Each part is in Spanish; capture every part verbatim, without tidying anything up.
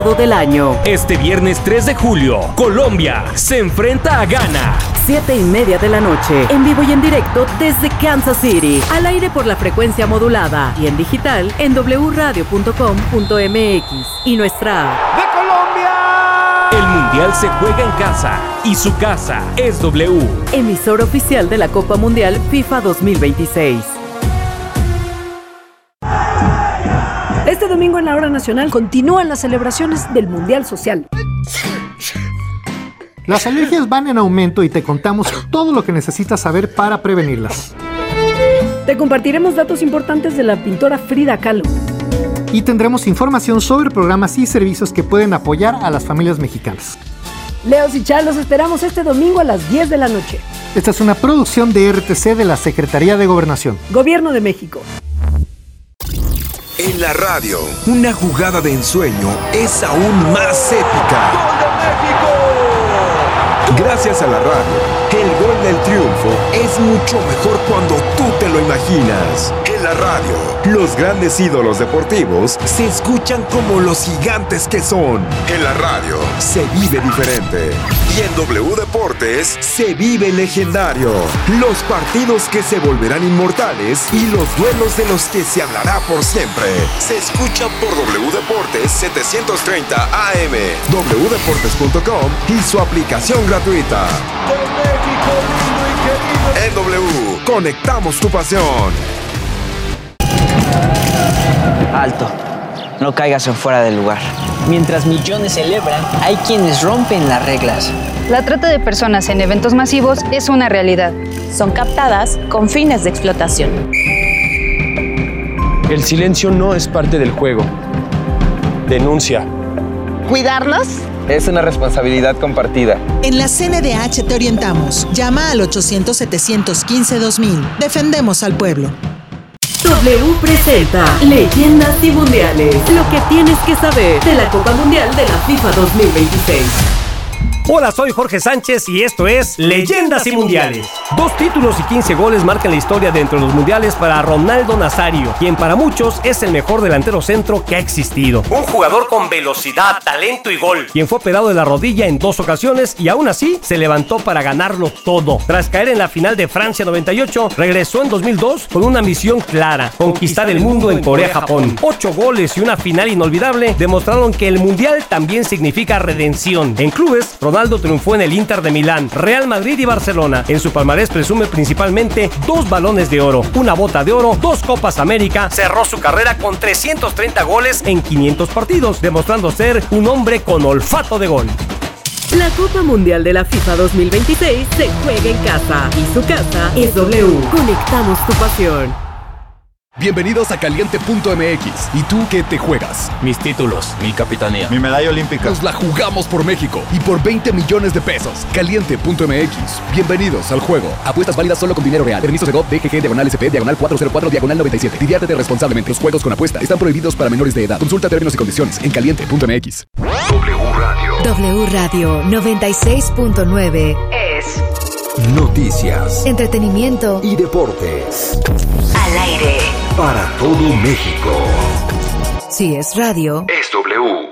del año. Este viernes tres de julio, Colombia se enfrenta a Ghana. Siete y media de la noche, en vivo y en directo desde Kansas City. Al aire por la frecuencia modulada y en digital en doble u radio punto com punto eme equis y nuestra app. ¡De Colombia! El Mundial se juega en casa y su casa es W. Emisor oficial de la Copa Mundial FIFA dos mil veintiséis. Este domingo en la Hora Nacional continúan las celebraciones del Mundial Social. Las alergias van en aumento y te contamos todo lo que necesitas saber para prevenirlas. Te compartiremos datos importantes de la pintora Frida Kahlo. Y tendremos información sobre programas y servicios que pueden apoyar a las familias mexicanas. Leos y Char, los esperamos este domingo a las diez de la noche. Esta es una producción de R T C de la Secretaría de Gobernación. Gobierno de México. En la radio, una jugada de ensueño es aún más épica. ¡Gol de México! Gracias a la radio, el gol del triunfo es mucho mejor cuando tú te lo imaginas. En la radio, los grandes ídolos deportivos se escuchan como los gigantes que son. En la radio, se vive diferente. Y en W Deportes, se vive legendario. Los partidos que se volverán inmortales y los duelos de los que se hablará por siempre. Se escuchan por W Deportes setecientos treinta A M, doble u deportes punto com y su aplicación gratuita. ¡De México, lindo y querido! En W, conectamos tu pasión. Alto, no caigas en fuera del lugar. Mientras millones celebran, hay quienes rompen las reglas. La trata de personas en eventos masivos es una realidad. Son captadas con fines de explotación. El silencio no es parte del juego. Denuncia. ¿Cuidarlos? Es una responsabilidad compartida. En la C N D H te orientamos. Llama al ochocientos, setecientos quince, dos mil. Defendemos al pueblo. W presenta Leyendas y Mundiales. Lo que tienes que saber de la Copa Mundial de la FIFA dos mil veintiséis. Hola, soy Jorge Sánchez y esto es Leyendas y Mundiales. Dos títulos y quince goles marcan la historia dentro de los mundiales para Ronaldo Nazario, quien para muchos es el mejor delantero centro que ha existido. Un jugador con velocidad, talento y gol, quien fue operado de la rodilla en dos ocasiones y aún así se levantó para ganarlo todo. Tras caer en la final de Francia noventa y ocho, regresó en dos mil dos con una misión clara: conquistar el mundo en Corea-Japón. Ocho goles y una final inolvidable demostraron que el mundial también significa redención. En clubes, Ronaldo triunfó en el Inter de Milán, Real Madrid y Barcelona. En su palmarés presume principalmente dos balones de oro, una bota de oro, dos Copas América. Cerró su carrera con trescientos treinta goles en quinientos partidos, demostrando ser un hombre con olfato de gol. La Copa Mundial de la FIFA dos mil veintiséis se juega en casa y su casa es W. Conectamos tu pasión. Bienvenidos a Caliente punto eme equis. ¿Y tú qué te juegas? Mis títulos, mi capitanía, mi medalla olímpica. Nos la jugamos por México y por veinte millones de pesos. Caliente punto eme equis. Bienvenidos al juego. Apuestas válidas solo con dinero real. Permiso Segov, D G G, diagonal S P, diagonal cuatrocientos cuatro, diagonal noventa y siete. Diviértete responsablemente. Los juegos con apuesta están prohibidos para menores de edad. Consulta términos y condiciones en Caliente punto eme equis. W Radio. W Radio noventa y seis punto nueve es noticias, entretenimiento y deportes. Al aire. Para todo México. Si es radio, es W.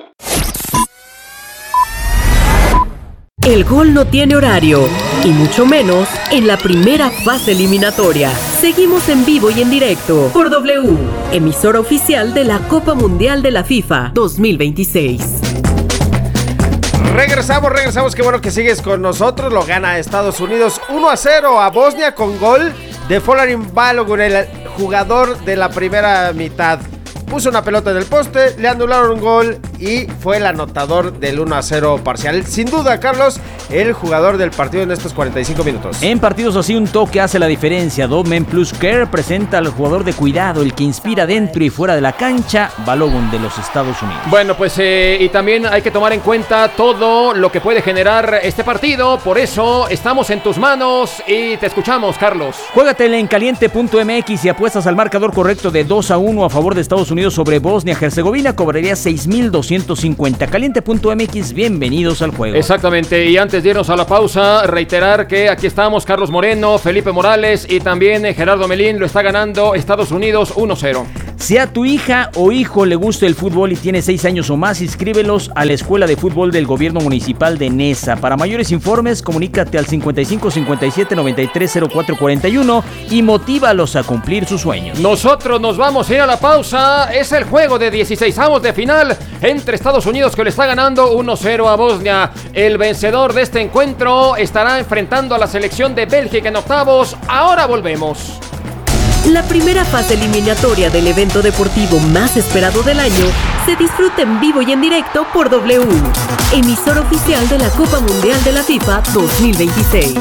El gol no tiene horario, y mucho menos en la primera fase eliminatoria. Seguimos en vivo y en directo por W, emisora oficial de la Copa Mundial de la FIFA dos mil veintiséis. Regresamos, regresamos, qué bueno que sigues con nosotros. Lo gana Estados Unidos uno a cero a Bosnia con gol de Folarin Balogun, el jugador de la primera mitad. Puso una pelota en el poste, le anularon un gol y fue el anotador del uno a cero parcial. Sin duda, Carlos, el jugador del partido en estos cuarenta y cinco minutos. En partidos así, un toque hace la diferencia. Dogmen Plus Care presenta al jugador de cuidado, el que inspira dentro y fuera de la cancha, Balogun de los Estados Unidos. Bueno, pues eh, y también hay que tomar en cuenta todo lo que puede generar este partido. Por eso estamos en tus manos y te escuchamos, Carlos. Juégatela en Caliente punto eme equis y apuestas al marcador correcto de dos a uno a favor de Estados Unidos sobre Bosnia-Herzegovina, cobraría seis mil doscientos cincuenta. Caliente punto eme equis, bienvenidos al juego. Exactamente, y antes de irnos a la pausa, reiterar que aquí estamos Carlos Moreno, Felipe Morales y también Gerardo Melín. Lo está ganando Estados Unidos uno cero. Si a tu hija o hijo le gusta el fútbol y tiene seis años o más, inscríbelos a la Escuela de Fútbol del Gobierno Municipal de Neza. Para mayores informes, comunícate al cincuenta y cinco cincuenta y siete noventa y tres cero cuatro cuarenta y uno y motívalos a cumplir sus sueños. Nosotros nos vamos a ir a la pausa. Es el juego de dieciseisavos de final entre Estados Unidos, que le está ganando uno cero a Bosnia. El vencedor de este encuentro estará enfrentando a la selección de Bélgica en octavos. Ahora volvemos. La primera fase eliminatoria del evento deportivo más esperado del año se disfruta en vivo y en directo por W, emisor oficial de la Copa Mundial de la FIFA dos mil veintiséis.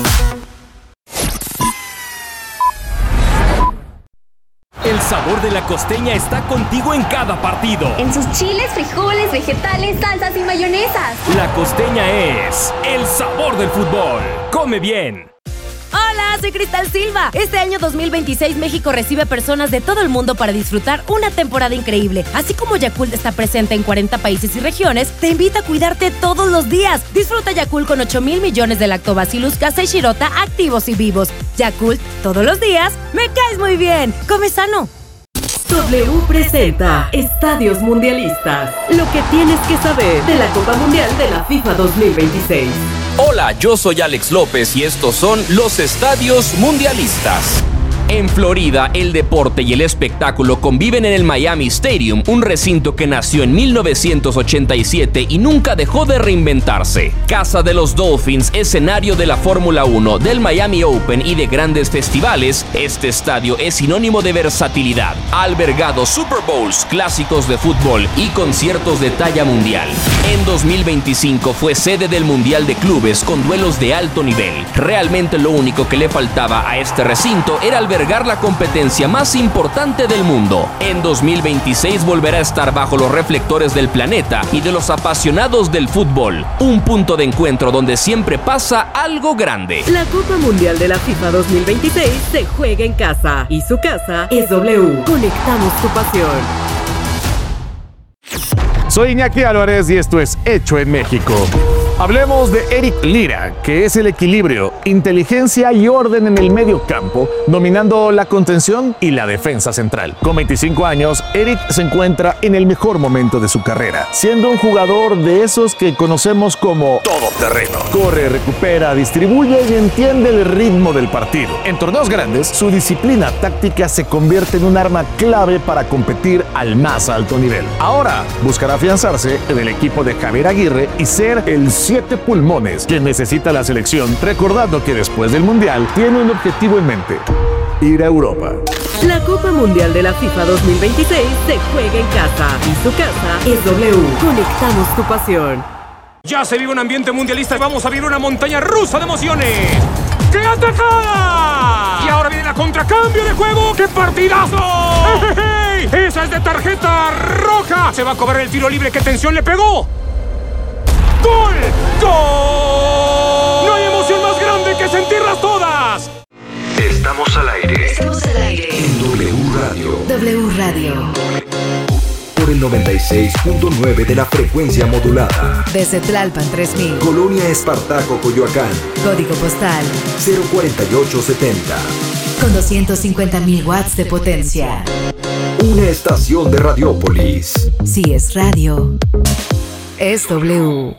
El sabor de la costeña está contigo en cada partido. En sus chiles, frijoles, vegetales, salsas y mayonesas. La costeña es el sabor del fútbol. Come bien. Hola, soy Cristal Silva. Este año dos mil veintiséis México recibe personas de todo el mundo para disfrutar una temporada increíble. Así como Yakult está presente en cuarenta países y regiones, te invita a cuidarte todos los días. Disfruta Yakult con ocho mil millones de Lactobacillus casei shirota activos y vivos. Yakult, todos los días, me caes muy bien. Come sano. W presenta Estadios Mundialistas. Lo que tienes que saber de la Copa Mundial de la FIFA dos mil veintiséis. Hola, yo soy Alex López y estos son los Estadios Mundialistas. En Florida, el deporte y el espectáculo conviven en el Miami Stadium, un recinto que nació en mil novecientos ochenta y siete y nunca dejó de reinventarse. Casa de los Dolphins, escenario de la Fórmula uno, del Miami Open y de grandes festivales, este estadio es sinónimo de versatilidad. Ha albergado Super Bowls, clásicos de fútbol y conciertos de talla mundial. En dos mil veinticinco fue sede del Mundial de Clubes con duelos de alto nivel. Realmente lo único que le faltaba a este recinto era albergar la competencia más importante del mundo. En dos mil veintiséis volverá a estar bajo los reflectores del planeta y de los apasionados del fútbol. Un punto de encuentro donde siempre pasa algo grande. La Copa Mundial de la FIFA dos mil veintiséis se juega en casa y su casa es W. Conectamos tu pasión. Soy Iñaki Álvarez y esto es Hecho en México. Hablemos de Eric Lira, que es el equilibrio, inteligencia y orden en el medio campo, dominando la contención y la defensa central. Con veinticinco años, Eric se encuentra en el mejor momento de su carrera, siendo un jugador de esos que conocemos como todoterreno. Corre, recupera, distribuye y entiende el ritmo del partido. En torneos grandes, su disciplina táctica se convierte en un arma clave para competir al más alto nivel. Ahora buscará afianzarse en el equipo de Javier Aguirre y ser el siete pulmones que necesita la selección, recordando que después del Mundial tiene un objetivo en mente: ir a Europa. La Copa Mundial de la FIFA dos mil veintiséis se juega en casa y su casa es W. Conectamos tu pasión. Ya se vive un ambiente mundialista y vamos a vivir una montaña rusa de emociones. ¡Qué atacada! Y ahora viene la contracambio de juego. ¡Qué partidazo! ¡Hey, hey! ¡Esa es de tarjeta roja! Se va a cobrar el tiro libre. ¡Qué tensión le pegó! ¡Gol! ¡Gol! ¡No hay emoción más grande que sentirlas todas! Estamos al aire. Estamos al aire. En W Radio. W Radio. Por el noventa y seis punto nueve de la frecuencia modulada. Desde Tlalpan tres mil. Colonia Espartaco, Coyoacán. Código postal cero cuarenta y ocho setenta. Con doscientos cincuenta mil watts de potencia. Una estación de Radiópolis. Si es radio, es W.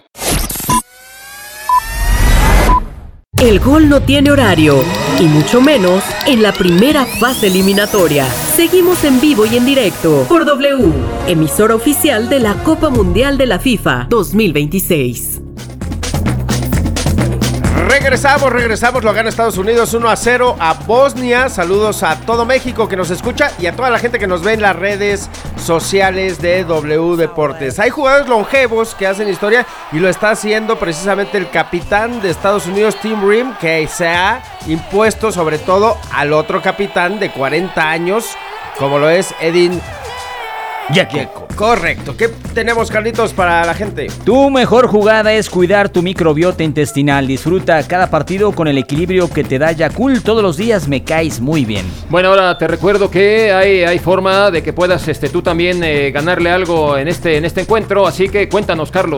El gol no tiene horario, y mucho menos en la primera fase eliminatoria. Seguimos en vivo y en directo por W, emisora oficial de la Copa Mundial de la FIFA dos mil veintiséis. Regresamos, regresamos, lo gana Estados Unidos uno a cero a Bosnia. Saludos a todo México que nos escucha y a toda la gente que nos ve en las redes sociales de W Deportes. Hay jugadores longevos que hacen historia y lo está haciendo precisamente el capitán de Estados Unidos, Tim Ream, que se ha impuesto sobre todo al otro capitán de cuarenta años, como lo es Edin Dzeko. Correcto. ¿Qué tenemos, Carlitos, para la gente? Tu mejor jugada es cuidar tu microbiota intestinal. Disfruta cada partido con el equilibrio que te da Yakult. Todos los días me caes muy bien. Bueno, ahora te recuerdo que hay, hay forma de que puedas este, tú también eh, ganarle algo en este, en este encuentro. Así que cuéntanos, Carlos.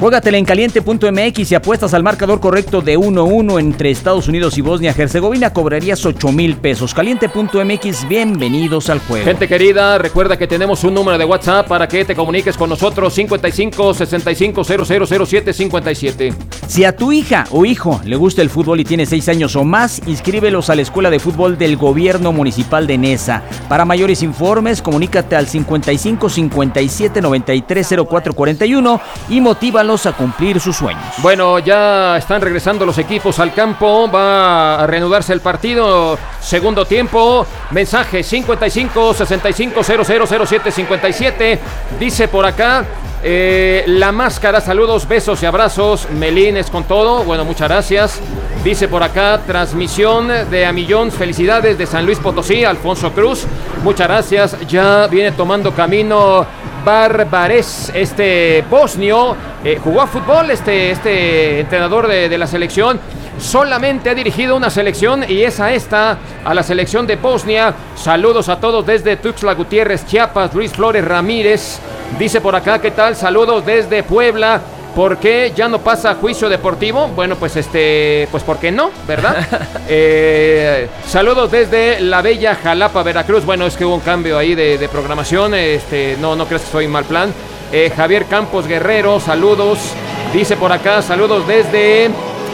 Juégatela en caliente punto m x y apuestas al marcador correcto de uno uno entre Estados Unidos y Bosnia-Herzegovina, cobrarías ocho mil pesos. caliente punto m x, bienvenidos al juego. Gente querida, recuerda que tenemos un número de WhatsApp para que te comuniques con nosotros, cincuenta y cinco, sesenta y cinco, cero cero cero siete, cincuenta y siete. Si a tu hija o hijo le gusta el fútbol y tiene seis años o más, inscríbelos a la Escuela de Fútbol del Gobierno Municipal de Nesa. Para mayores informes, comunícate al cincuenta y cinco, cincuenta y siete, noventa y tres, cero cuatro cuarenta y uno y motívalos a cumplir sus sueños. Bueno, ya están regresando los equipos al campo, va a reanudarse el partido, segundo tiempo, mensaje cincuenta y cinco, sesenta y cinco, cero cero cero siete, cincuenta y siete, dice por acá, eh, la máscara, saludos, besos y abrazos, Melines con todo, bueno, muchas gracias, dice por acá, transmisión de a millón, felicidades de San Luis Potosí, Alfonso Cruz, muchas gracias, ya viene tomando camino Barbarés, este bosnio, eh, jugó a fútbol, este, este entrenador de, de la selección, solamente ha dirigido una selección y es a esta, a la selección de Bosnia. Saludos a todos desde Tuxtla Gutiérrez, Chiapas. Luis Flores Ramírez dice por acá, ¿qué tal? Saludos desde Puebla. ¿Por qué ya no pasa juicio deportivo? Bueno, pues este, pues ¿por qué no? ¿Verdad? eh, saludos desde la bella Jalapa, Veracruz. Bueno, es que hubo un cambio ahí de, de programación. Este, no, no crees que soy mal plan. Eh, Javier Campos Guerrero, saludos. Dice por acá, saludos desde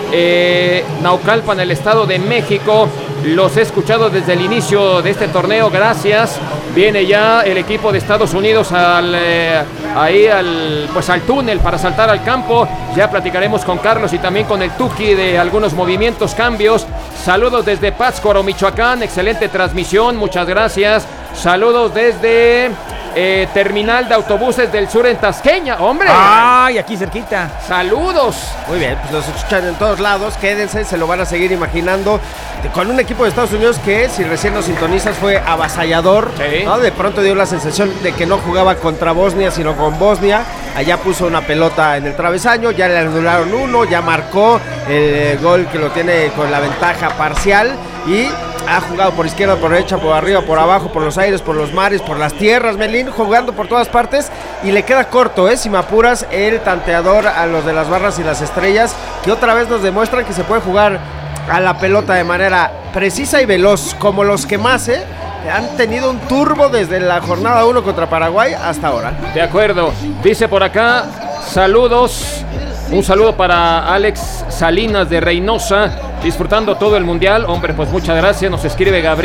eh, Naucalpan, el Estado de México. Los he escuchado desde el inicio de este torneo, gracias. Viene ya el equipo de Estados Unidos al, eh, ahí al, pues al túnel para saltar al campo. Ya platicaremos con Carlos y también con el Tuki de algunos movimientos, cambios. Saludos desde Pátzcuaro, Michoacán, excelente transmisión, muchas gracias. Saludos desde eh, Terminal de Autobuses del Sur en Tasqueña, hombre. Ay, aquí cerquita. Saludos. Muy bien, pues los escuchan en todos lados, quédense, se lo van a seguir imaginando. Con un equipo de Estados Unidos que, si recién nos sintonizas, fue avasallador, sí. ¿no? De pronto dio la sensación de que no jugaba contra Bosnia, sino con Bosnia. Allá puso una pelota en el travesaño, ya le anularon uno, ya marcó el gol que lo tiene con la ventaja parcial y ha jugado por izquierda, por derecha, por arriba, por abajo, por los aires, por los mares, por las tierras, Melín, jugando por todas partes y le queda corto, ¿eh? Si me apuras, el tanteador a los de las barras y las estrellas, que otra vez nos demuestran que se puede jugar a la pelota de manera precisa y veloz, como los que más, ¿eh? Han tenido un turbo desde la jornada uno contra Paraguay hasta ahora. De acuerdo, dice por acá, saludos, un saludo para Alex Salinas de Reynosa, disfrutando todo el mundial. Hombre, pues muchas gracias, nos escribe Gabriel.